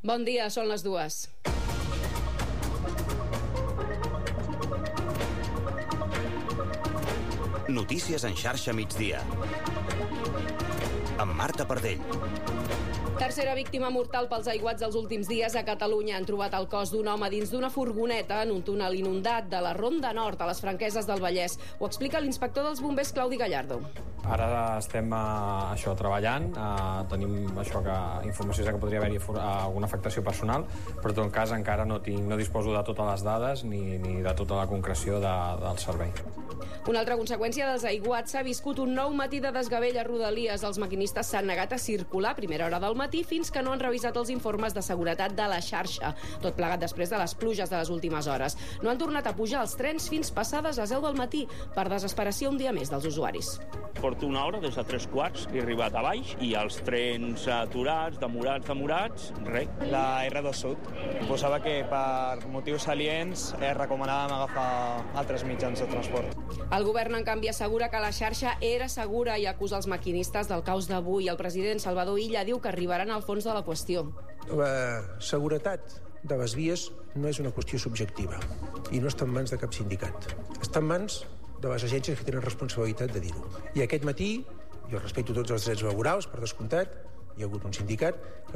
Bon dia, són les 2. Notícies en xarxa migdia. Amb Marta Pardell. Tercera víctima mortal pels aiguats dels últims dies a Catalunya. Han trobat el cos d'un home dins d'una furgoneta en un túnel inundat de la Ronda Nord, a les Franqueses del Vallès. Ho explica l'inspector dels bombers, Claudi Gallardo. Ara estem treballant, tenim informació que podria haver-hi alguna afectació personal, però en tot cas encara no disposo de totes les dades ni de tota la concreció del servei. Una altra conseqüència dels aiguats: s'ha viscut un nou matí de desgavell a Rodalies. Els maquinistes s'han negat a circular a primera hora del matí fins que no han revisat els informes de seguretat de la xarxa, tot plegat després de les pluges de les últimes hores. No han tornat a pujar els trens fins passades les 10 del matí, per desesperació un dia més dels usuaris. Porto una hora, des de 3:15, que he arribat a baix, i els trens aturats, demorats, res. La R2 Sud posava que per motius salients recomanàvem agafar altres mitjans de transport. El govern, en canvi, assegura que la xarxa era segura i acusa els maquinistes del caos d'avui. El president Salvador Illa diu que arribaran al fons de la qüestió. La seguretat de les vies no és una qüestió subjectiva i no està en mans de cap sindicat. Està en mans de les agències que tenen responsabilitat de dir-ho. I aquest matí, jo respecto tots els drets laborals, per descomptat, hi ha hagut un sindicat que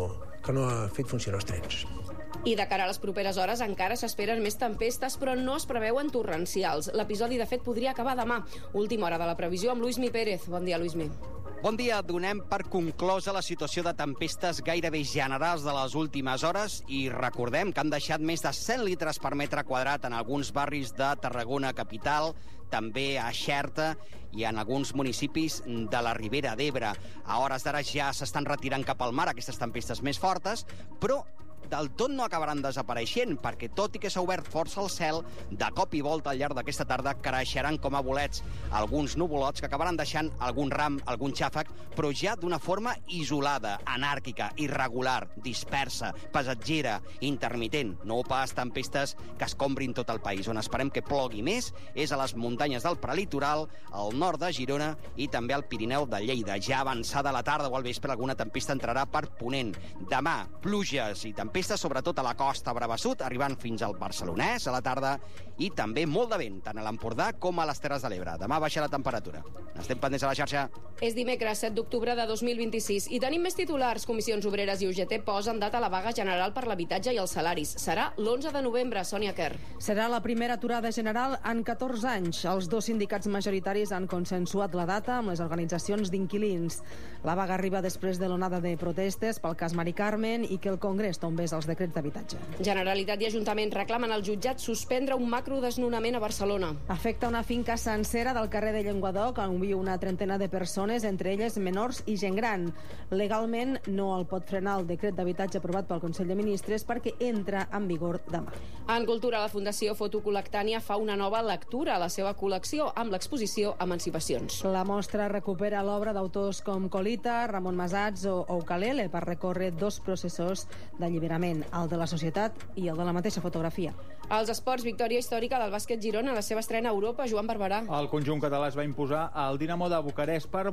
no ha fet funcionar els trens. I de cara a les properes hores encara s'esperen més tempestes, però no es preveuen torrencials. L'episodi, de fet, podria acabar demà. Última hora de la previsió amb Luismi Pérez. Bon dia, Luismi. Bon dia. Donem per conclosa la situació de tempestes gairebé generals de les últimes hores i recordem que han deixat més de 100 litres per metre quadrat en alguns barris de Tarragona capital, també a Xerta i en alguns municipis de la Ribera d'Ebre. A hores d'ara ja s'estan retirant cap al mar aquestes tempestes més fortes, però del tot no acabaran desapareixent, perquè tot i que s'ha obert força el cel, de cop i volta al llarg d'aquesta tarda creixeran com a bolets alguns nuvolots que acabaran deixant algun ram, algun xàfec, però ja d'una forma isolada, anàrquica, irregular, dispersa, passatgera, intermitent, no pas tempestes que escombrin tot el país. On esperem que plogui més és a les muntanyes del prelitoral, al nord de Girona i també al Pirineu de Lleida. Ja avançada la tarda o al vespre alguna tempesta entrarà per Ponent. Demà, pluges i tempestes, sobretot a la costa Brava Sud, arribant fins al Barcelonès a la tarda, i també molt de vent, tant a l'Empordà com a les Terres de l'Ebre. Demà baixa la temperatura. Estem pendents a la xarxa. És dimecres, 7 d'octubre de 2026, i tenim més titulars. Comissions Obreres i UGT posen data a la vaga general per l'habitatge i els salaris. Serà l'11 de novembre, Sònia Kerr. Serà la primera aturada general en 14 anys. Els dos sindicats majoritaris han consensuat la data amb les organitzacions d'inquilins. La vaga arriba després de l'onada de protestes pel cas Mari Carmen i que el Congrés tombés els decrets d'habitatge. Generalitat i Ajuntament reclamen al jutjat suspendre un macrodesnonament a Barcelona. Afecta una finca sencera del carrer de Llenguadoc on viu una trentena de persones, entre elles menors i gent gran. Legalment no el pot frenar el decret d'habitatge aprovat pel Consell de Ministres perquè entra en vigor demà. En cultura, la Fundació Fotocol·lectània fa una nova lectura a la seva col·lecció amb l'exposició Emancipacions. La mostra recupera l'obra d'autors com Colita, Ramon Masats o Ukulele per recórrer dos processos d'alliberament, el de la societat i el de la mateixa fotografia. Als esports, victòria històrica del bàsquet Girona en la seva estrena a Europa. Joan Barberà. El conjunt català es va imposar al Dinamo de Bucarest per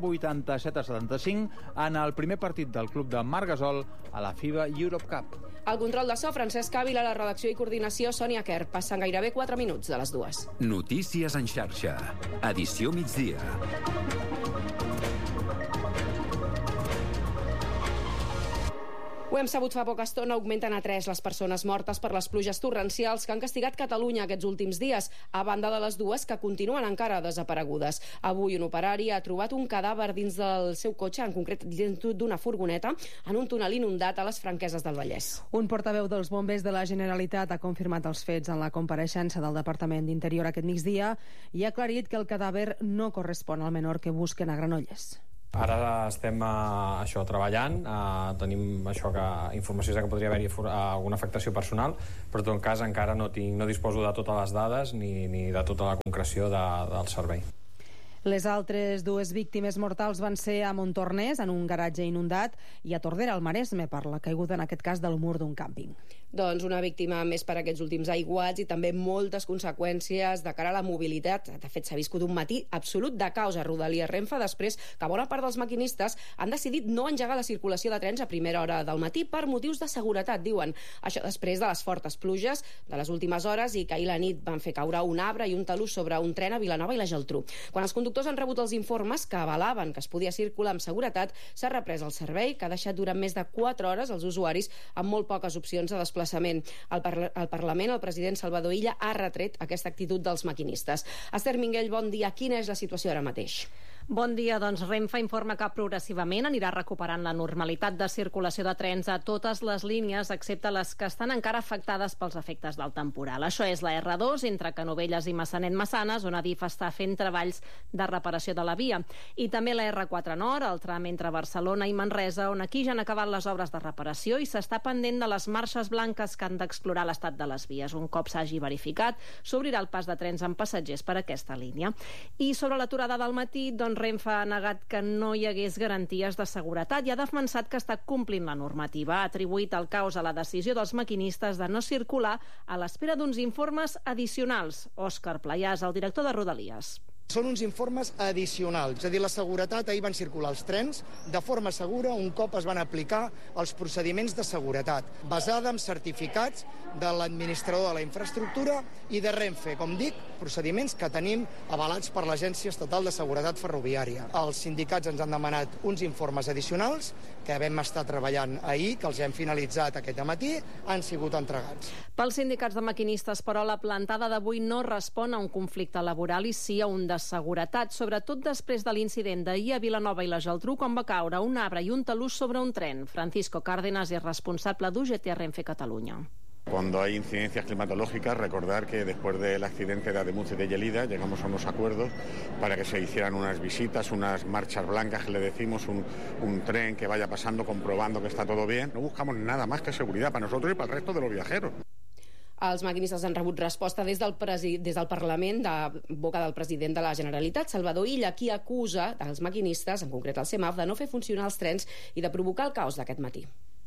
87-75 en el primer partit del club de Marc Gasol a la FIBA Europe Cup. El control de so, Francesc Ávila, la redacció i coordinació, Sònia Kerr. Passen gairebé 4 minuts de les 2. Notícies en xarxa. Edició migdia. Ho hem sabut fa poca estona, augmenten a 3 les persones mortes per les pluges torrencials que han castigat Catalunya aquests últims dies, a banda de les 2 que continuen encara desaparegudes. Avui un operari ha trobat un cadàver dins del seu cotxe, en concret dins d'una furgoneta, en un túnel inundat a les Franqueses del Vallès. Un portaveu dels bombers de la Generalitat ha confirmat els fets en la compareixença del Departament d'Interior aquest migdia i ha aclarit que el cadàver no correspon al menor que busquen a Granollers. Ara estem treballant, tenim informació que podria haver-hi alguna afectació personal, però en tot cas encara no disposo de totes les dades ni de tota la concreció del servei. Les altres dues víctimes mortals van ser a Montornès, en un garatge inundat, i a Tordera, al Maresme, per la caiguda, en aquest cas, del mur d'un càmping. Doncs una víctima més per aquests últims aiguats i també moltes conseqüències de cara a la mobilitat. De fet, s'ha viscut un matí absolut de caos a Rodalies Renfe després que bona part dels maquinistes han decidit no engegar la circulació de trens a primera hora del matí per motius de seguretat, diuen. Això després de les fortes pluges de les últimes hores i que ahir la nit van fer caure un arbre i un talús sobre un tren a Vilanova i la Geltrú. Quan els conductors han rebut els informes que avalaven que es podia circular amb seguretat, s'ha reprès el servei, que ha deixat durant més de 4 hores els usuaris amb molt poques opcions de desplaçament. Al Parlament, el president Salvador Illa ha retret aquesta actitud dels maquinistes. Esther Minguell, bon dia. Quina és la situació ara mateix? Bon dia, doncs Renfe informa que progressivament anirà recuperant la normalitat de circulació de trens a totes les línies, excepte les que estan encara afectades pels efectes del temporal. Això és la R2, entre Canovelles i Massanet-Massanes, on Adif està fent treballs de reparació de la via. I també la R4 Nord, el tram entre Barcelona i Manresa, on aquí ja han acabat les obres de reparació i s'està pendent de les marxes blanques que han d'explorar l'estat de les vies. Un cop s'hagi verificat, s'obrirà el pas de trens amb passatgers per aquesta línia. I sobre l'aturada del matí, doncs Renfe ha negat que no hi hagués garanties de seguretat i ha defensat que està complint la normativa. Ha atribuït el caos a la decisió dels maquinistes de no circular a l'espera d'uns informes addicionals. Òscar Playàs, el director de Rodalies. Són uns informes addicionals, és a dir, la seguretat, ahir van circular els trens de forma segura un cop es van aplicar els procediments de seguretat, basada en certificats de l'administrador de la infraestructura i de Renfe, com dic, procediments que tenim avalats per l'Agència Estatal de Seguretat Ferroviària. Els sindicats ens han demanat uns informes addicionals que vam estar treballant ahir, que els hem finalitzat aquest matí, han sigut entregats. Pels sindicats de maquinistes, però, la plantada d'avui no respon a un conflicte laboral i sí a un de seguretat, sobretot després de l'incident d'ahir a Vilanova i la Geltrú, quan va caure un arbre i un talús sobre un tren. Francisco Cárdenas és responsable d'UGT a Renfe Catalunya. Cuando hay incidencias climatológicas, recordar que después del accidente de Ademuz y de Lleida llegamos a unos acuerdos para que se hicieran unas visitas, unas marchas blancas, que le decimos, un tren que vaya pasando comprobando que está todo bien. No buscamos nada más que seguridad para nosotros y para el resto de los viajeros. Els maquinistes han rebut resposta des del Parlament, de boca del president de la Generalitat, Salvador Illa, qui acusa els maquinistes, en concret el CEMAF, de no fer funcionar els trens i de provocar el caos d'aquest matí.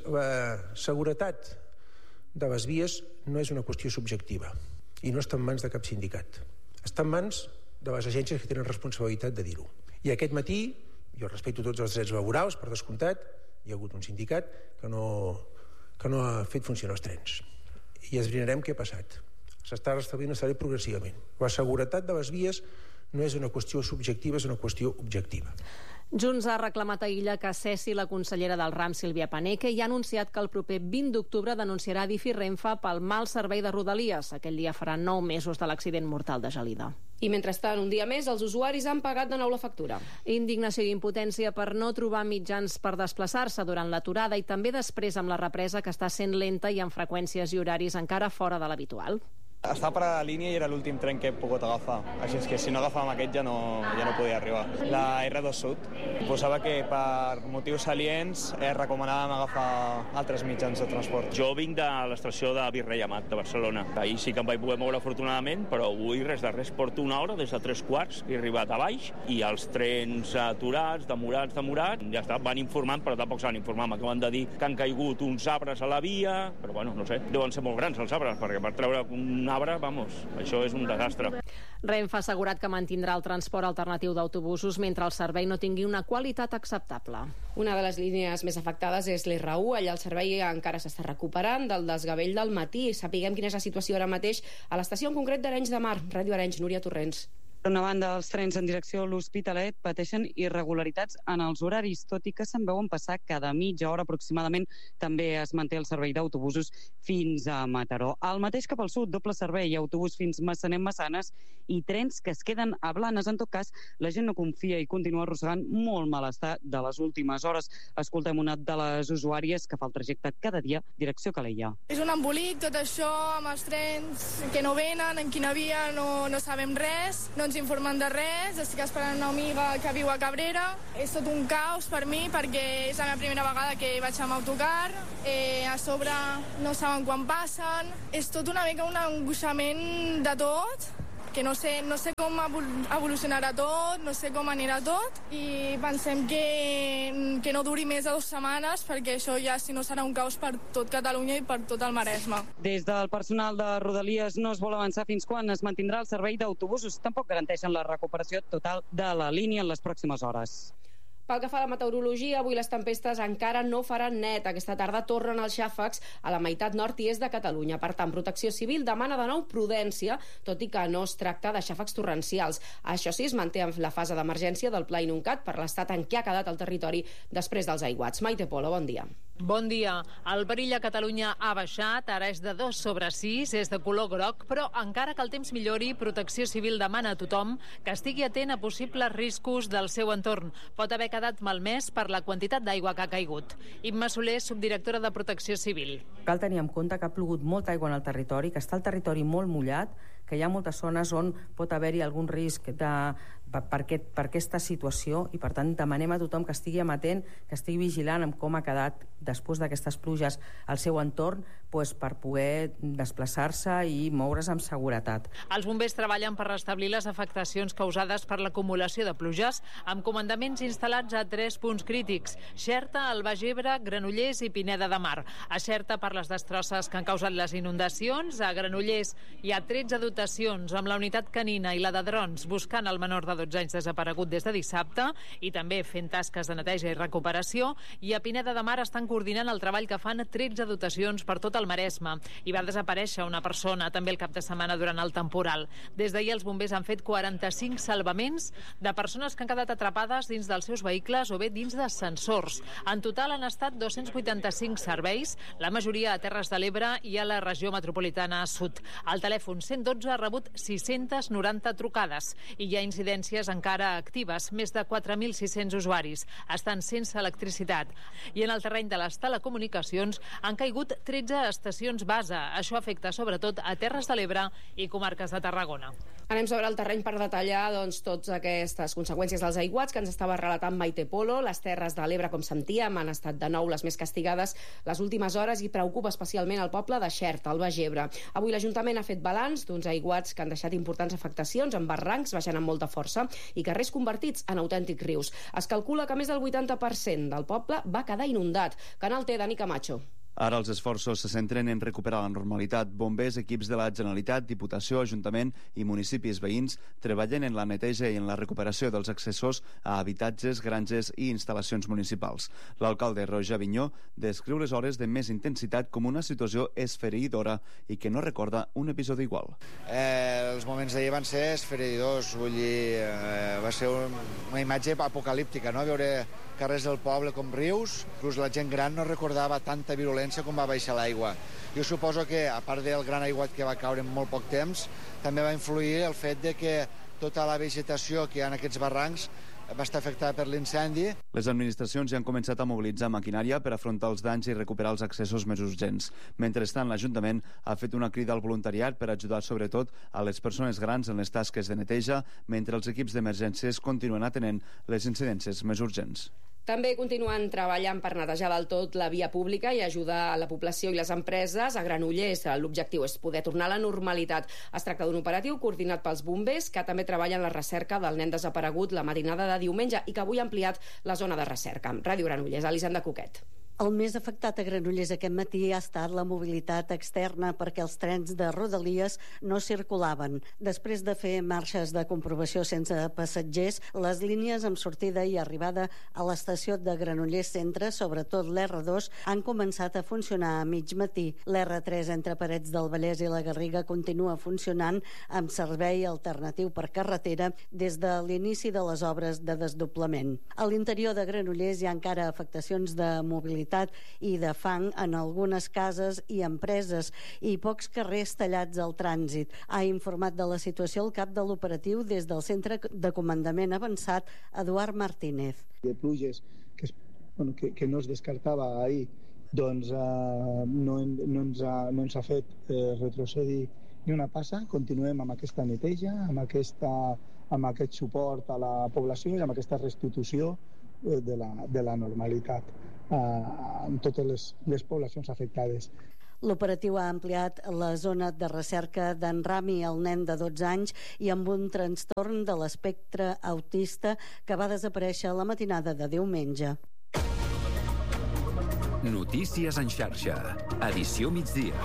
La seguretat de les vies no és una qüestió subjectiva i no està en mans de cap sindicat. Està en mans de les agències que tenen responsabilitat de dir-ho. I aquest matí, jo respecto tots els drets laborals, per descomptat, hi ha hagut un sindicat que no ha fet funcionar els trens. I esbrinarem què ha passat. S'està restablint el servei progressivament. La seguretat de les vies no és una qüestió subjectiva, és una qüestió objectiva. Junts ha reclamat a Illa que cessi la consellera del RAM, Sílvia Paneque, i ha anunciat que el proper 20 d'octubre denunciarà Adif i Renfe pel mal servei de Rodalies. Aquell dia farà 9 mesos de l'accident mortal de Gelida. I mentrestant, un dia més, els usuaris han pagat de nou la factura. Indignació i impotència per no trobar mitjans per desplaçar-se durant l'aturada i també després amb la represa, que està sent lenta i amb freqüències i horaris encara fora de l'habitual. Estava per a la línia i era l'últim tren que he pogut agafar. Així és que si no agafàvem aquest ja no podia arribar. La R2 Sud posava que per motius salients recomanàvem agafar altres mitjans de transport. Jo vinc de l'estació de Virrei Amat, de Barcelona. Ahir sí que em vaig poder moure afortunadament, però avui res de res. Porto una hora des de 3:15, he arribat a baix i els trens aturats, demorats, ja està, van informant, però tampoc s'han informat. M'acaben de dir que han caigut uns arbres a la via, però bueno, no sé, deuen ser molt grans els arbres, perquè per treure un arbre, vamos, això és un desastre. Renfe ha assegurat que mantindrà el transport alternatiu d'autobusos mentre el servei no tingui una qualitat acceptable. Una de les línies més afectades és l'R1. Allà el servei encara s'està recuperant del desgavell del matí. Sapiguem quina és la situació ara mateix a l'estació en concret d'Arenys de Mar. Ràdio Arenys, Núria Torrents. Per una banda, els trens en direcció a l'Hospitalet pateixen irregularitats en els horaris, tot i que se'n veuen passar cada mitja hora aproximadament. També es manté el servei d'autobusos fins a Mataró. Al mateix cap al sud, doble servei, autobús fins Massanet-Massanes i trens que es queden a Blanes. En tot cas, la gent no confia i continua arrossegant molt malestar de les últimes hores. Escoltem una de les usuàries que fa el trajecte cada dia direcció Calella. És un embolic tot això amb els trens que no venen, en quina via no sabem res, no ens informen de res, estic esperant una amiga que viu a Cabrera. És tot un caos per mi perquè és la meva primera vegada que vaig amb autocar, a sobre no saben quan passen, és tot una mica un angoixament de tot que no sé com evolucionarà tot, no sé com anirà tot, i pensem que no duri més de 2 setmanes, perquè això ja, si no, serà un caos per tot Catalunya i per tot el Maresme. Des del personal de Rodalies no es vol avançar fins quan es mantindrà el servei d'autobusos. Tampoc garanteixen la recuperació total de la línia en les pròximes hores. Pel que fa a la meteorologia, avui les tempestes encara no faran net. Aquesta tarda tornen els xàfecs a la meitat nord i est de Catalunya. Per tant, Protecció Civil demana de nou prudència, tot i que no es tracta de xàfecs torrencials. Això sí, es manté en la fase d'emergència del Pla Inuncat per l'estat en què ha quedat el territori després dels aiguats. Maite Polo, bon dia. Bon dia. El perill a Catalunya ha baixat, ara és de 2/6, és de color groc, però encara que el temps millori, Protecció Civil demana a tothom que estigui atent a possibles riscos del seu entorn. Pot haver quedat malmès per la quantitat d'aigua que ha caigut. Imma Soler, subdirectora de Protecció Civil. Cal tenir en compte que ha plogut molta aigua en el territori, que està el territori molt mullat, que hi ha moltes zones on pot haver-hi algun risc per aquesta situació, i per tant demanem a tothom que estigui amatent, que estigui vigilant amb com ha quedat després d'aquestes pluges al seu entorn, per poder desplaçar-se i moure's amb seguretat. Els bombers treballen per restablir les afectacions causades per l'acumulació de pluges, amb comandaments instal·lats a 3 punts crítics: Xerta, el Baix Ebre, Granollers i Pineda de Mar. A Xerta, per les destrosses que han causat les inundacions; a Granollers hi ha 13 dotacions amb la unitat canina i la de drons buscant el menor de 12 anys desaparegut des de dissabte i també fent tasques de neteja i recuperació, i a Pineda de Mar estan coordinant el treball que fan 13 dotacions per tot el Maresme. Hi va desaparèixer una persona també el cap de setmana durant el temporal. Des d'ahir els bombers han fet 45 salvaments de persones que han quedat atrapades dins dels seus vehicles o bé dins d'ascensors. En total han estat 285 serveis, la majoria a Terres de l'Ebre i a la regió metropolitana sud. El telèfon 112 ha rebut 690 trucades i hi ha incidències encara actives. Més de 4.600 usuaris estan sense electricitat. I en el terreny de les telecomunicacions han caigut 13 estacions base. Això afecta sobretot a Terres de l'Ebre i comarques de Tarragona. Anem sobre el terreny per detallar totes aquestes conseqüències dels aiguats que ens estava relatant Maite Polo. Les Terres de l'Ebre, com sentíem, han estat de nou les més castigades les últimes hores i preocupa especialment el poble de Xerta, al Baix Ebre. Avui l'Ajuntament ha fet balanç d'uns aiguats que han deixat importants afectacions amb barrancs baixant amb molta força i carrers convertits en autèntics rius. Es calcula que més del 80% del poble va quedar inundat. Canal T, Dani Camacho. Ara els esforços se centren en recuperar la normalitat. Bombers, equips de la Generalitat, Diputació, Ajuntament i municipis veïns treballen en la neteja i en la recuperació dels accessos a habitatges, granges i instal·lacions municipals. L'alcalde Roger Avinyó descriu les hores de més intensitat com una situació esfereïdora i que no recorda un episodi igual. Els moments d'ahir van ser esfereïdors, vull dir, va ser una imatge apocalíptica, no? Veure carrers del poble com rius, inclús la gent gran no recordava tanta violència com va baixar l'aigua. Jo suposo que, a part del gran aiguat que va caure en molt poc temps, també va influir el fet de que tota la vegetació que hi ha en aquests barrancs va estar afectada per l'incendi. Les administracions ja han començat a mobilitzar maquinària per afrontar els danys i recuperar els accessos més urgents. Mentrestant, l'Ajuntament ha fet una crida al voluntariat per ajudar sobretot a les persones grans en les tasques de neteja, mentre els equips d'emergències continuen atenent les incidències més urgents. També continuen treballant per netejar del tot la via pública i ajudar a la població i les empreses. A Granollers l'objectiu és poder tornar a la normalitat. Es tracta d'un operatiu coordinat pels bombers que també treballen la recerca del nen desaparegut la matinada de diumenge i que avui ha ampliat la zona de recerca. Ràdio Granollers, Elisenda Coquet. El més afectat a Granollers aquest matí ha estat la mobilitat externa perquè els trens de Rodalies no circulaven. Després de fer marxes de comprovació sense passatgers, les línies amb sortida i arribada a l'estació de Granollers Centre, sobretot l'R2, han començat a funcionar a mig matí. L'R3 entre Parets del Vallès i la Garriga continua funcionant amb servei alternatiu per carretera des de l'inici de les obres de desdoblament. A l'interior de Granollers hi ha encara afectacions de mobilitat i de fang en algunes cases i empreses i pocs carrers tallats al trànsit. Ha informat de la situació el cap de l'operatiu des del Centre de Comandament Avançat, Eduard Martínez. De pluges que no es descartava ahir, doncs no ens ha fet retrocedir ni una passa. Continuem amb aquesta neteja, amb aquest suport a la població i amb aquesta restitució de la normalitat en totes les poblacions afectades. L'operatiu ha ampliat la zona de recerca d'en Rami, el nen de 12 anys, i amb un trastorn de l'espectre autista que va desaparèixer la matinada de diumenge. Notícies en xarxa. Edició migdia.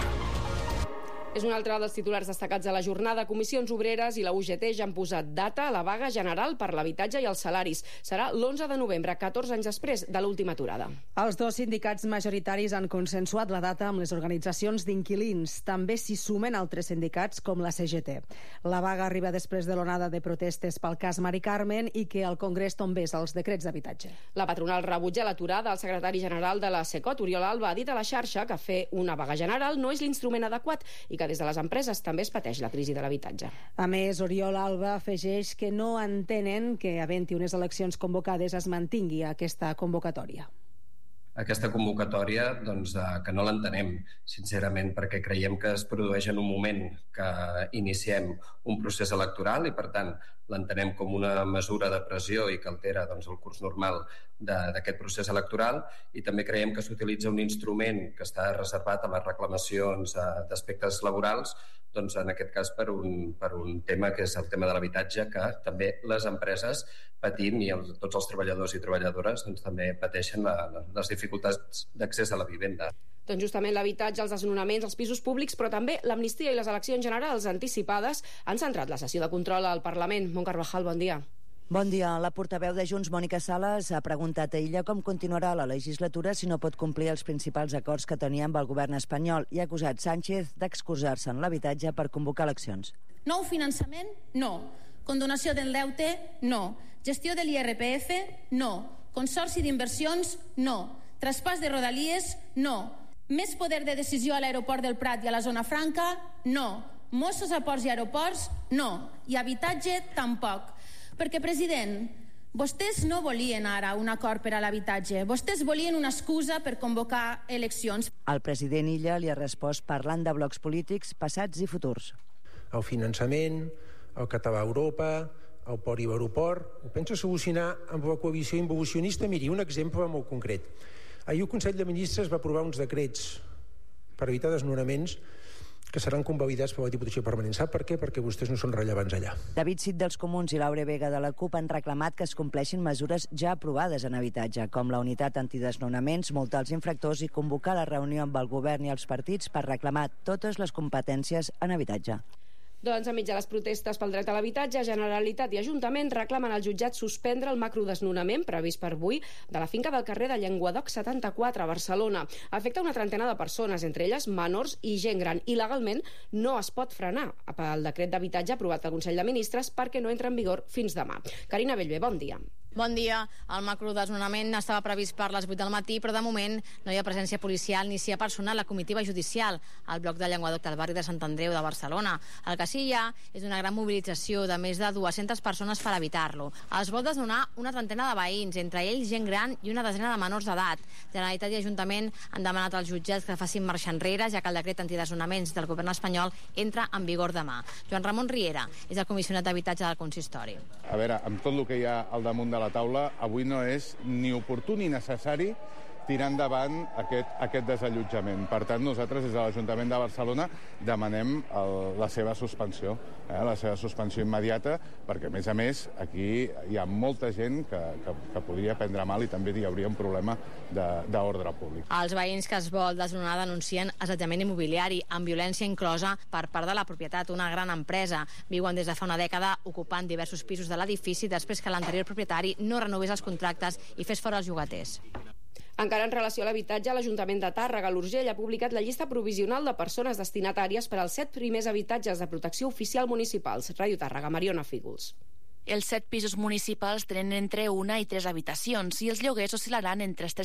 És un altre dels titulars destacats de la jornada. Comissions Obreres i la UGT ja han posat data a la vaga general per l'habitatge i els salaris. Serà l'11 de novembre, 14 anys després de l'última aturada. Els dos sindicats majoritaris han consensuat la data amb les organitzacions d'inquilins. També s'hi sumen altres sindicats com la CGT. La vaga arriba després de l'onada de protestes pel cas Mari Carmen i que el Congrés tombés els decrets d'habitatge. La patronal rebutja l'aturada. El secretari general de la SECOT, Oriol Alba, ha dit a la xarxa que fer una vaga general no és l'instrument adequat i que des de les empreses també es pateix la crisi de l'habitatge. A més, Oriol Alba afegeix que no entenen que, havent-hi unes eleccions convocades, es mantingui aquesta convocatòria. Aquesta convocatòria, que no l'entenem, sincerament, perquè creiem que es produeix en un moment que iniciem un procés electoral i, per tant, l'entenem com una mesura de pressió i que altera el curs normal d'aquest procés electoral, i també creiem que s'utilitza un instrument que està reservat a les reclamacions d'aspectes laborals, en aquest cas per un tema que és el tema de l'habitatge, que també les empreses patim i tots els treballadors i treballadores també pateixen les dificultats d'accés a la vivenda. Doncs justament l'habitatge, els desnonaments, els pisos públics, però també l'amnistia i les eleccions generals anticipades han centrat la sessió de control al Parlament. Mont Carvajal, bon dia. Bon dia. La portaveu de Junts, Mònica Sales, ha preguntat a ella com continuarà la legislatura si no pot complir els principals acords que tenia amb el govern espanyol i ha acusat Sánchez d'excusar-se en l'habitatge per convocar eleccions. Nou finançament? No. Condonació del deute? No. Gestió de l'IRPF? No. Consorci d'inversions? No. Traspàs de Rodalies? No. Més poder de decisió a l'aeroport del Prat i a la zona franca? No. Mossos a ports i aeroports? No. I habitatge? Tampoc. Perquè, president, vostès no volien ara un acord per a l'habitatge. Vostès volien una excusa per convocar eleccions. El president Illa li ha respost parlant de blocs polítics passats i futurs. El finançament, el català a Europa, el port i l'aeroport, ho pensa solucionar amb la coalició involucionista? Miri, un exemple molt concret. Ahir el Consell de Ministres va aprovar uns decrets per evitar desnonaments que seran convalidats per la Diputació Permanent. Sap per què? Perquè vostès no són rellevants allà. David Cid dels Comuns i Laura Vega de la CUP han reclamat que es compleixin mesures ja aprovades en habitatge, com la unitat antidesnonaments, multar els infractors i convocar la reunió amb el govern i els partits per reclamar totes les competències en habitatge. Doncs enmig de les protestes pel dret a l'habitatge, Generalitat i Ajuntament reclamen al jutjat suspendre el macrodesnonament previst per avui de la finca del carrer de Llenguadoc 74 a Barcelona. Afecta una trentena de persones, entre elles menors i gent gran, i legalment no es pot frenar pel decret d'habitatge aprovat al Consell de Ministres perquè no entra en vigor fins demà. Carina Bellver, bon dia. Bon dia. El macrodesnonament estava previst per les 8 del matí, però de moment no hi ha presència policial ni s'hi ha personat la comitiva judicial al bloc de Llenguadoc del barri de Sant Andreu de Barcelona. El que sí hi ha és una gran mobilització de més de 200 persones per evitar-lo. Es vol desnonar una trentena de veïns, entre ells gent gran i una desena de menors d'edat. Generalitat i Ajuntament han demanat als jutjats que facin marxa enrere, ja que el decret antidesnonaments del govern espanyol entra en vigor demà. Joan Ramon Riera és el comissionat d'habitatge del consistori. A veure, amb tot el que hi ha al damunt de la taula, avui no és ni oportú ni necessari tirar endavant aquest desallotjament. Per tant, nosaltres des de l'Ajuntament de Barcelona demanem la seva suspensió, la seva suspensió immediata, perquè, a més, aquí hi ha molta gent que podria prendre mal i també hi hauria un problema d'ordre públic. Els veïns que es vol desnonar denuncien assetjament immobiliari, amb violència inclosa per part de la propietat, una gran empresa. Viuen des de fa una dècada ocupant diversos pisos de l'edifici després que l'anterior propietari no renovés els contractes i fes fora els llogaters. Encara en relació a l'habitatge, l'Ajuntament de Tàrrega, l'Urgell, ha publicat la llista provisional de persones destinatàries per als 7 primers habitatges de protecció oficial municipals. Ràdio Tàrrega, Mariona Fígols. Els 7 pisos municipals tenen entre 1 i 3 habitacions i els lloguers oscil·laran entre els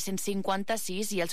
356 i els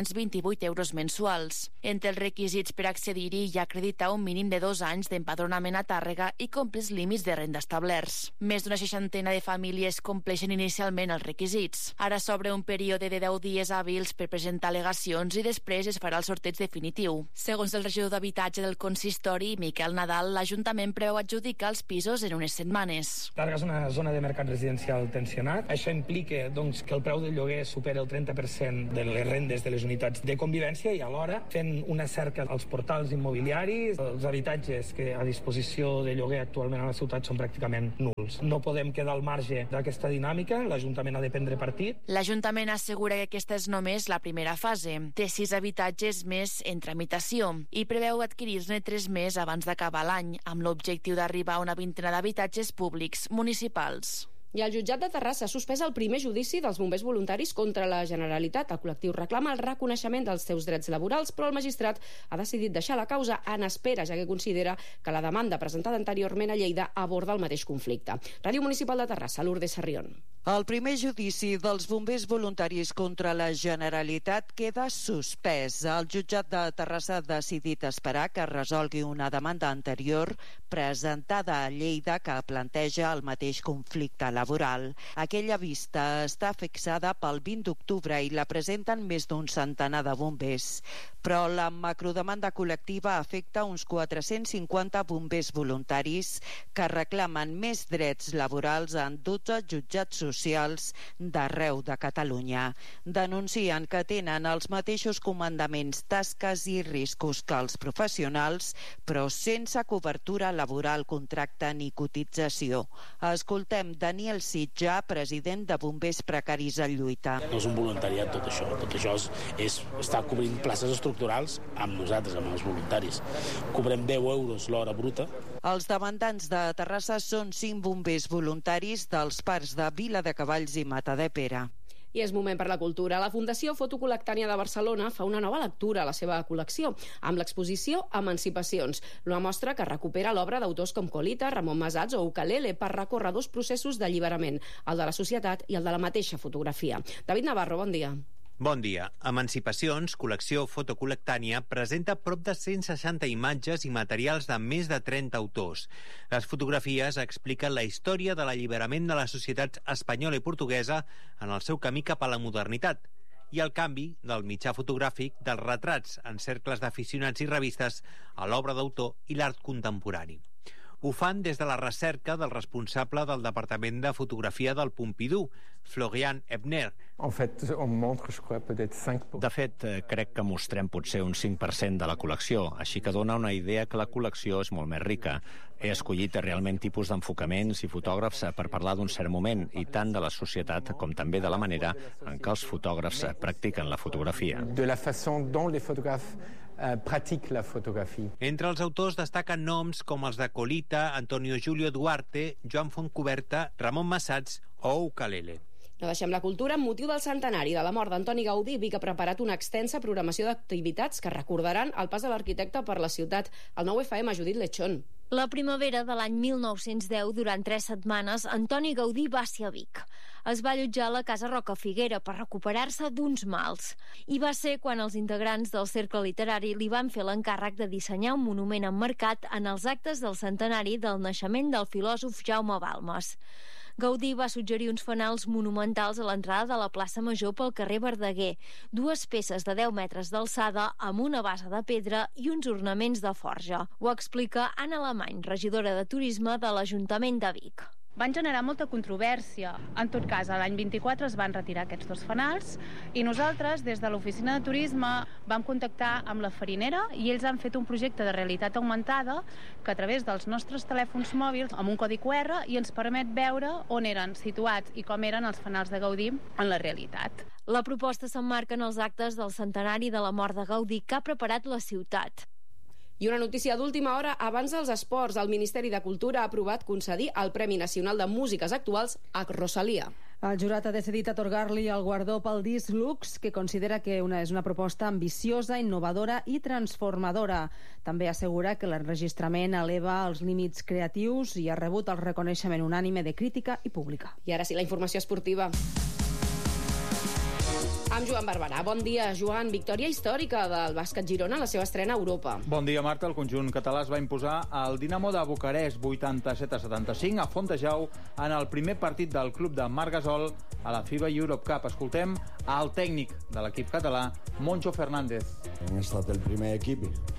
428 euros mensuals. Entre els requisits per accedir-hi hi ha acreditar un mínim de 2 anys d'empadronament a Tàrrega i complir els límits de renda establerts. Més d'una 60 de famílies compleixen inicialment els requisits. Ara s'obre un període de 10 dies hàbils per presentar al·legacions i després es farà el sorteig definitiu. Segons el regidor d'habitatge del consistori, Miquel Nadal, l'Ajuntament preveu adjudicar els pisos en unes setmanes. Tàrrega és una zona de mercat residencial tensionat. Això implica doncs, que el preu del lloguer supera el 30% de les rendes de les unitats de convivència i alhora fent una cerca als portals immobiliaris. Els habitatges que a disposició de lloguer actualment a la ciutat són pràcticament nuls. No podem quedar al marge d'aquesta dinàmica, l'Ajuntament ha de prendre partit. L'Ajuntament assegura que aquesta és només la primera fase. Té 6 habitatges més en tramitació i preveu adquirir-ne 3 més abans d'acabar l'any, amb l'objectiu d'arribar a una vintena d'habitatges públics municipals. I el jutjat de Terrassa ha suspès el primer judici dels bombers voluntaris contra la Generalitat. El col·lectiu reclama el reconeixement dels seus drets laborals, però el magistrat ha decidit deixar la causa en espera, ja que considera que la demanda presentada anteriorment a Lleida aborda el mateix conflicte. Ràdio Municipal de Terrassa, Lourdes Sarrión. El primer judici dels bombers voluntaris contra la Generalitat queda suspès. El jutjat de Terrassa ha decidit esperar que resolgui una demanda anterior presentada a Lleida que planteja el mateix conflicte laboral. Aquella vista està fixada pel 20 d'octubre i la presenten més d'un centenar de bombers. Però la macrodemanda col·lectiva afecta uns 450 bombers voluntaris que reclamen més drets laborals en 12 jutjats socials d'arreu de Catalunya. Denuncien que tenen els mateixos comandaments, tasques i riscos que els professionals, però sense cobertura laboral, contracte ni cotització. Escoltem Daniel Sitjà, president de Bombers Precaris en Lluita. No és un voluntariat tot això. Tot això és estar cobrint places estructurals amb nosaltres, amb els voluntaris. Cobrem 10 euros l'hora bruta. Els demandants de Terrassa són 5 bombers voluntaris dels parcs de Viladecavalls i Matadepera. I és moment per la cultura. La Fundació Fotocol·lectània de Barcelona fa una nova lectura a la seva col·lecció, amb l'exposició Emancipacions, una mostra que recupera l'obra d'autors com Colita, Ramon Masats o Ukulele per recórrer 2 processos d'alliberament, el de la societat i el de la mateixa fotografia. David Navarro, bon dia. Bon dia. Emancipacions, col·lecció fotocol·lectània, presenta prop de 160 imatges i materials de més de 30 autors. Les fotografies expliquen la història de l'alliberament de la societat espanyola i portuguesa en el seu camí cap a la modernitat i el canvi del mitjà fotogràfic dels retrats en cercles d'aficionats i revistes a l'obra d'autor i l'art contemporani. Ho fan des de la recerca del responsable del Departament de Fotografia del Pompidou, Florian Ebner. De fet, crec que mostrem potser un 5% de la col·lecció, així que dona una idea que la col·lecció és molt més rica. He escollit realment tipus d'enfocaments i fotògrafs per parlar d'un cert moment, i tant de la societat com també de la manera en què els fotògrafs practiquen la fotografia. De la façon dont les photographes pratique la fotografia. Entre els autors destaquen noms com els de Colita, Antonio Julio Duarte, Joan Fontcuberta, Ramon Masats o Ukulele. No deixem la cultura. Amb motiu del centenari de la mort d'Antoni Gaudí, Vic ha preparat una extensa programació d'activitats que recordaran el pas de l'arquitecte per la ciutat. El 9FM, Judit Lechón. La primavera de l'any 1910, durant 3 setmanes, Antoni Gaudí va ser a Vic. Es va allotjar a la Casa Rocafiguera per recuperar-se d'uns mals. I va ser quan els integrants del cercle literari li van fer l'encàrrec de dissenyar un monument emmarcat en els actes del centenari del naixement del filòsof Jaume Balmes. Gaudí va suggerir uns fanals monumentals a l'entrada de la plaça Major pel carrer Verdaguer, 2 peces de 10 metres d'alçada amb una base de pedra i uns ornaments de forja. Ho explica Anna Alemany, regidora de Turisme de l'Ajuntament de Vic. Van generar molta controvèrsia. En tot cas, l'any 24 es van retirar aquests 2 fanals i nosaltres, des de l'Oficina de Turisme, vam contactar amb la farinera i ells han fet un projecte de realitat augmentada que a través dels nostres telèfons mòbils, amb un codi QR, i ens permet veure on eren situats i com eren els fanals de Gaudí en la realitat. La proposta s'emmarca en els actes del centenari de la mort de Gaudí que ha preparat la ciutat. I una notícia d'última hora, abans dels esports, el Ministeri de Cultura ha aprovat concedir el Premi Nacional de Músiques Actuals a Rosalía. El jurat ha decidit atorgar-li el guardó pel disc Lux, que considera que és una proposta ambiciosa, innovadora i transformadora. També assegura que l'enregistrament eleva els límits creatius i ha rebut el reconeixement unànime de crítica i pública. I ara sí, la informació esportiva. Amb Joan Barberà. Bon dia, Joan. Victòria històrica del bàsquet Girona en la seva estrena a Europa. Bon dia, Marta. El conjunt català es va imposar al Dinamo de Bucarest 87-75 a Fontejau en el primer partit del club de Marc Gasol a la FIBA Europe Cup. Escoltem al tècnic de l'equip català, Moncho Fernández. Hem estat el primer equip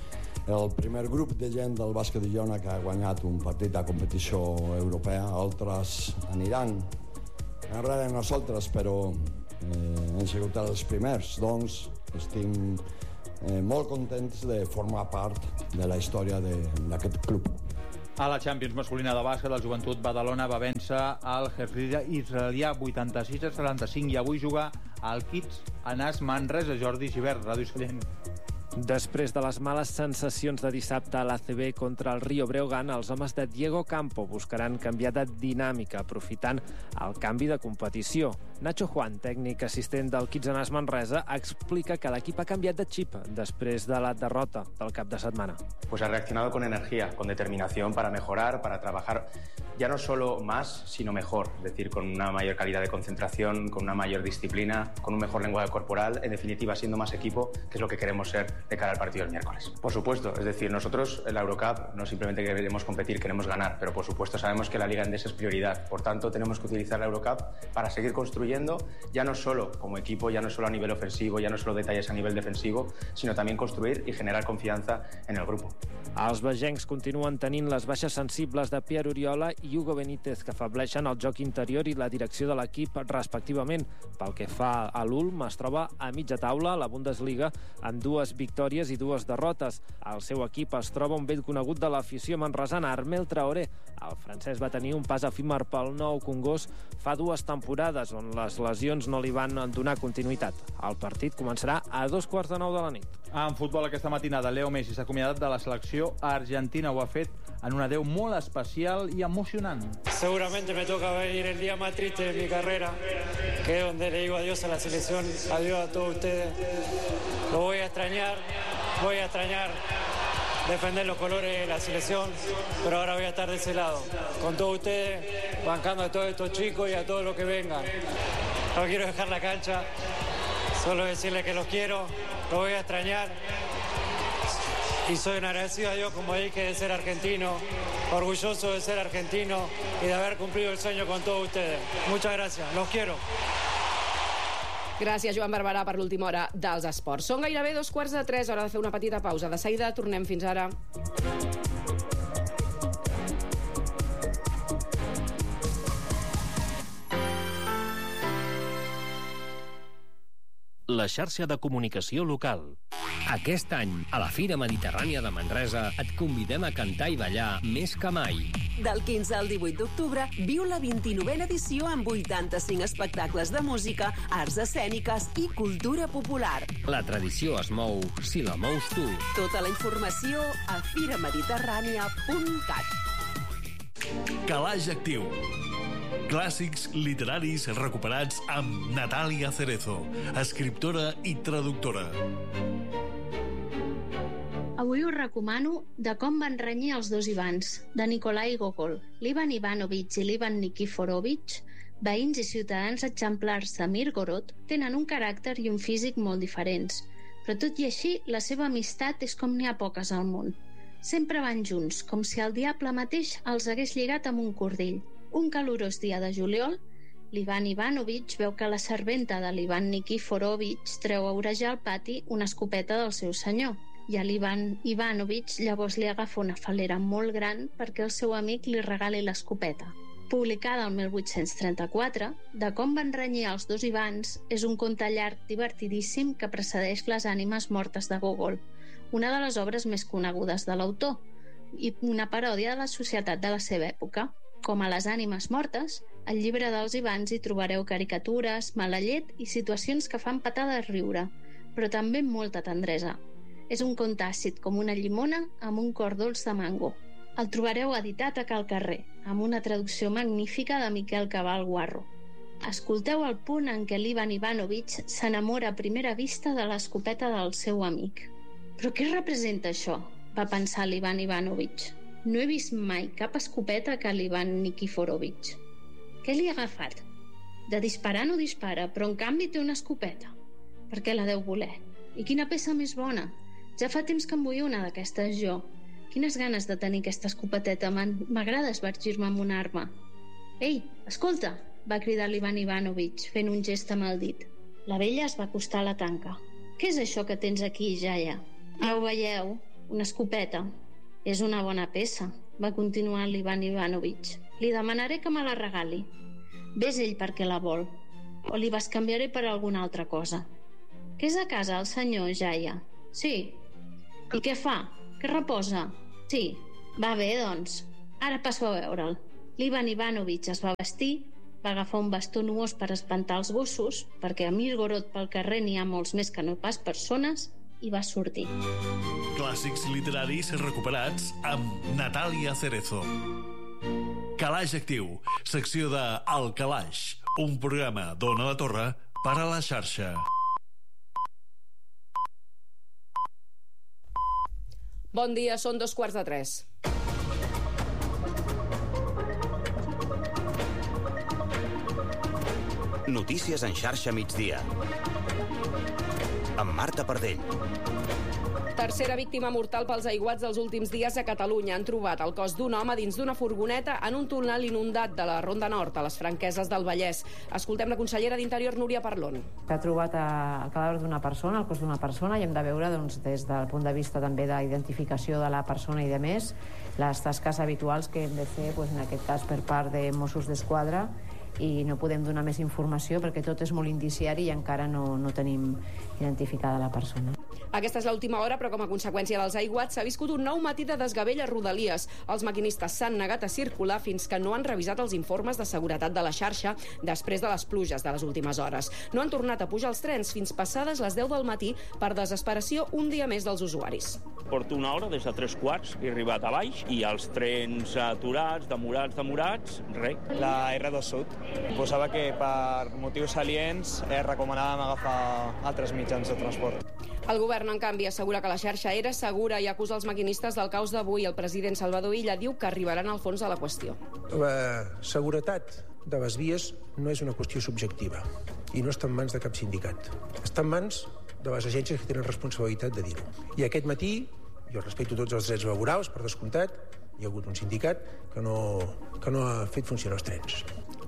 el primer grup de gent del bàsquet de Girona que ha guanyat un partit de competició europea, altres aniran enrere nosaltres, però hem sigut els primers, doncs estem molt contents de formar part de la història d'aquest club. A la Champions masculina de bàsquet, el Joventut Badalona va vèncer el Herzliya israelià 86-75 i avui juga al Kids Anas Manresa. Jordi Givert, Ràdio Sallent. Després de les males sensacions de dissabte a l'ACB contra el Rio Breogán, els homes de Diego Campo buscaran canviar de dinàmica, aprofitant el canvi de competició. Nacho Juan, tècnic assistent del Kids Anas Manresa, explica que l'equip ha canviat de xip després de la derrota del cap de setmana. Pues ha reaccionado con energía, con determinación para mejorar, para trabajar ya no solo más, sino mejor. Es decir, con una mayor calidad de concentración, con una mayor disciplina, con un mejor lenguaje corporal, en definitiva, siendo más equipo, que es lo que queremos ser de cara al partido del miércoles. Por supuesto, es decir, nosotros en la Eurocup no simplemente queremos competir, queremos ganar, pero por supuesto sabemos que la Liga Endesa es prioridad. Por tanto, tenemos que utilizar la Eurocup para seguir construyendo, ya no solo como equipo, ya no solo a nivel ofensivo, ya no solo detalles a nivel defensivo, sino también construir y generar confianza en el grupo. Els vegencs continuen tenint les baixes sensibles de Pierre Oriola i Hugo Benítez, que afableixen el joc interior i la direcció de l'equip respectivament. Pel que fa a l'Ulm, es troba a mitja taula a la Bundesliga amb 2 victòries i 2 derrotes. El seu equip es troba un vell conegut de l'afició manresana, Armel Traoré. El francès va tenir un pas efímer pel Nou Congost fa 2 temporades, on les lesions no li van donar continuïtat. El partit començarà a 8:45 de la nit. En futbol aquesta matinada, Leo Messi s'ha acomiadat de la selecció argentina. Ho ha fet en un adeu molt especial i emocionant. Seguramente me toca venir el día más triste de mi carrera, que es donde le digo adiós a la selección, adiós a todos ustedes. Lo voy a extrañar defender los colores de la selección, pero ahora voy a estar de ese lado, con todos ustedes, bancando a todos estos chicos y a todos los que vengan. No quiero dejar la cancha, solo decirles que los quiero, los voy a extrañar y soy un agradecido a Dios, como dije, de ser argentino, orgulloso de ser argentino y de haber cumplido el sueño con todos ustedes. Muchas gracias, los quiero. Gràcies, Joan Barberà, per l'última hora dels esports. Són gairebé 2:45, hora de fer una petita pausa. De seguida tornem, fins ara. La xarxa de comunicació local. Aquest any, a la Fira Mediterrània de Manresa, et convidem a cantar i ballar més que mai. Del 15 al 18 d'octubre, viu la 29a edició amb 85 espectacles de música, arts escèniques i cultura popular. La tradició es mou si la mous tu. Tota la informació a firamediterrània.cat. Calaix Actiu. Clàssics literaris recuperats amb Natàlia Cerezo, escriptora i traductora. Avui us recomano De com van renyir els dos Ivans, de Nikolai Gogol. L'Ivan Ivanovich i l'Ivan Nikiforovich, veïns i ciutadans exemplars de Mirgorod, tenen un caràcter i un físic molt diferents, però tot i així la seva amistat és com n'hi ha poques al món. Sempre van junts, com si el diable mateix els hagués lligat amb un cordill. Un calorós dia de juliol, l'Ivan Ivanovich veu que la serventa de l'Ivan Nikiforovich treu a orejar al pati una escopeta del seu senyor, i a l'Ivan Ivanovich llavors li agafa una falera molt gran perquè el seu amic li regali l'escopeta. Publicada el 1834, De com van renyir els dos Ivans és un conte llarg divertidíssim que precedeix Les ànimes mortes de Gogol, una de les obres més conegudes de l'autor, i una paròdia de la societat de la seva època. Com a Les ànimes mortes, al llibre dels Ivans hi trobareu caricatures, mala llet i situacions que fan petar de riure, però també amb molta tendresa. És un conte àcid com una llimona amb un cor dolç de mango. El trobareu editat a Cal Carrer, amb una traducció magnífica de Miquel Cabal Guarro. Escolteu el punt en què l'Ivan Ivanovich s'enamora a primera vista de l'escopeta del seu amic. Però què representa això? Va pensar l'Ivan Ivanovich. No he vist mai cap escopeta que l'Ivan Nikiforovich. Què li ha agafat? De disparar no dispara, però en canvi té una escopeta. Per què la deu voler? I quina peça més bona? Ja fa temps que en vull una d'aquestes jo. Quines ganes de tenir aquesta escopeteta. M'agrada esvergir-me amb una arma. Ei, escolta! Va cridar l'Ivan Ivanovich, fent un gest amb el dit. La vella es va acostar a la tanca. Què és això que tens aquí, jaia? Ja ho veieu. una escopeta. És una bona peça, va continuar l'Ivan Ivanovic. Li demanaré que me la regali. Ves ell perquè la vol, o li bescanviaré per alguna altra cosa. Que és a casa el senyor Jaya? Sí. I què fa? Que reposa? Sí. Va bé, doncs. Ara passo a veure'l. L'Ivan Ivanovic es va vestir, va agafar un bastó nuós per espantar els gossos, perquè a Mirgorod pel carrer n'hi ha molts més que no pas persones, i va sortir. Clàssics literaris recuperats amb Natàlia Cerezo. Calaix Actiu, secció de El Calaix, un programa d'Ona la Torre per a la xarxa. Bon dia, són 2:45. Notícies en xarxa migdia. Amb Marta Pardell. Tercera víctima mortal pels aiguats dels últims dies a Catalunya. Han trobat el cos d'un home dins d'una furgoneta en un túnel inundat de la Ronda Nord, a les Franqueses del Vallès. Escoltem la consellera d'Interior, Núria Parlon. S'ha trobat el cadàver d'una persona, el cos d'una persona, i hem de veure, doncs, des del punt de vista també d'identificació de la persona i de més, les tasques habituals que hem de fer, doncs, en aquest cas per part de Mossos d'Esquadra, i no podem donar més informació perquè tot és molt indiciari i encara no tenim identificada la persona. Aquesta és l'última hora, però com a conseqüència dels aiguats s'ha viscut un nou matí de desgavell a Rodalies. Els maquinistes s'han negat a circular fins que no han revisat els informes de seguretat de la xarxa després de les pluges de les últimes hores. No han tornat a pujar els trens fins passades les 10 del matí per desesperació un dia més dels usuaris. Porto una hora des de 3:15, he arribat a baix i els trens aturats, demorats, res. La R2 Sud posava que per motius salients recomanàvem agafar altres mitjans de transport. El govern, en canvi, assegura que la xarxa era segura i acusa els maquinistes del caos d'avui. El president Salvador Illa diu que arribaran al fons de la qüestió. La seguretat de les vies no és una qüestió subjectiva i no està en mans de cap sindicat. Està en mans de les agències que tenen responsabilitat de dir-ho. I aquest matí, jo respecto tots els drets laborals, per descomptat, hi ha hagut un sindicat que no ha fet funcionar els trens.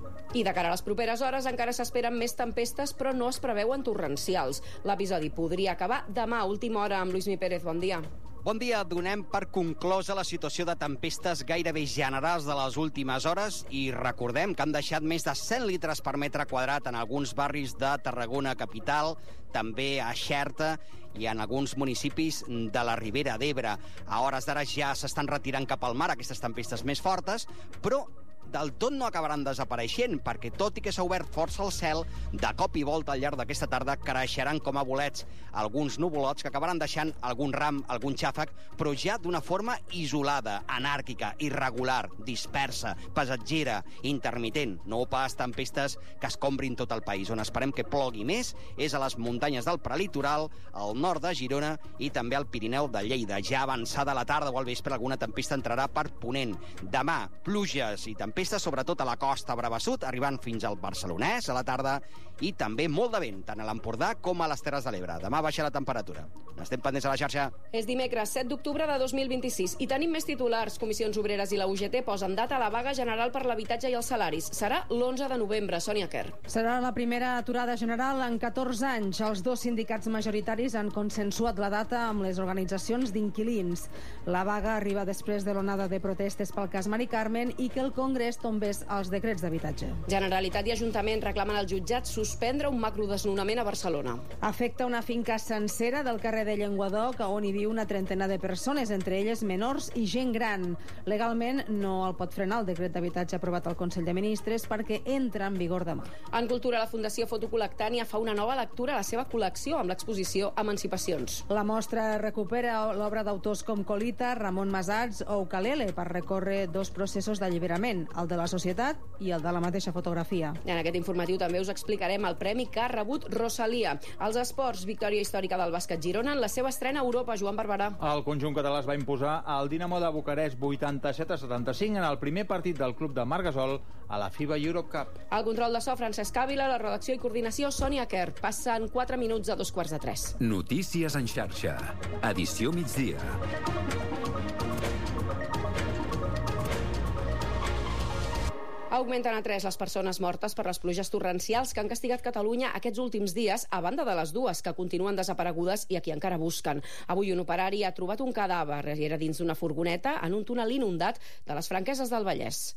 I de cara a les properes hores encara s'esperen més tempestes, però no es preveuen torrencials. L'episodi podria acabar demà a última hora amb Lluís Mi Pérez. Bon dia. Bon dia. Donem per conclosa la situació de tempestes gairebé generals de les últimes hores i recordem que han deixat més de 100 litres per metre quadrat en alguns barris de Tarragona capital, també a Xerta i en alguns municipis de la Ribera d'Ebre. A hores d'ara ja s'estan retirant cap al mar aquestes tempestes més fortes, però del tot no acabaran desapareixent, perquè tot i que s'ha obert força el cel, de cop i volta al llarg d'aquesta tarda creixeran com a bolets alguns nuvolots que acabaran deixant algun ram, algun xàfec, però ja d'una forma isolada, anàrquica, irregular, dispersa, passatgera, intermitent, no pas tempestes que escombrin tot el país. On esperem que plogui més és a les muntanyes del prelitoral, al nord de Girona i també al Pirineu de Lleida. Ja avançada la tarda o al vespre alguna tempesta entrarà per Ponent. Demà, pluges i tempestes sobretot a la costa Brava-Sud, arribant fins al Barcelonès a la tarda, i també molt de vent, tant a l'Empordà com a les Terres de l'Ebre. Demà baixa la temperatura. Estem pendents a la xarxa. És dimecres, 7 d'octubre de 2026, i tenim més titulars. Comissions Obreres i la UGT posen data a la vaga general per l'habitatge i els salaris. Serà l'11 de novembre. Sònia Kerr. Serà la primera aturada general en 14 anys. Els dos sindicats majoritaris han consensuat la data amb les organitzacions d'inquilins. La vaga arriba després de l'onada de protestes pel cas Mari Carmen i que el Congrés tombés els decrets d'habitatge. Generalitat i Ajuntament reclamen al jutjat suspendre un macrodesnonament a Barcelona. Afecta una finca sencera del carrer de Llenguadoc, on hi viu una trentena de persones, entre elles menors i gent gran. Legalment no el pot frenar el decret d'habitatge aprovat al Consell de Ministres perquè entra en vigor demà. En cultura, la Fundació Fotocolectània fa una nova lectura a la seva col·lecció amb l'exposició Emancipacions. La mostra recupera l'obra d'autors com Colita, Ramon Masats o Ukalele per recórrer dos processos d'alliberament, el de la societat i el de la mateixa fotografia. En aquest informatiu també us explicarem el premi que ha rebut Rosalia. Als esports, victòria històrica del bàsquet Girona en la seva estrena a Europa. Joan Barberà. El conjunt català es va imposar al Dinamo de Bucarest 87-75 en el primer partit del club de Marc Gasol a la FIBA Europe Cup. El control de so, Francesc Ávila, la redacció i coordinació, Sònia Kerr. Passen 4 minuts a 2:45. Notícies en xarxa. Edició migdia. Augmenten a 3 les persones mortes per les pluges torrencials que han castigat Catalunya aquests últims dies, a banda de les 2 que continuen desaparegudes i a qui encara busquen. Avui un operari ha trobat un cadàver i era dins d'una furgoneta en un túnel inundat de les Franqueses del Vallès.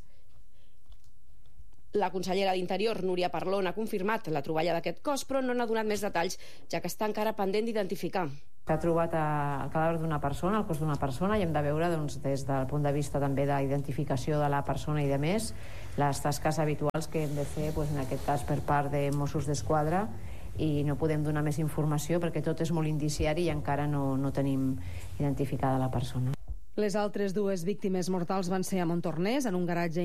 La consellera d'Interior, Núria Parlon, ha confirmat la troballa d'aquest cos, però no n'ha donat més detalls, ja que està encara pendent d'identificar. S'ha trobat el cadàver d'una persona, el cos d'una persona, i hem de veure des del punt de vista també d'identificació de la persona i de més les tasques habituals que hem de fer, en aquest cas per part de Mossos d'Esquadra, i no podem donar més informació perquè tot és molt indiciari i encara no tenim identificada la persona. Les altres 2 víctimes mortals van ser a Montornès, en un garatge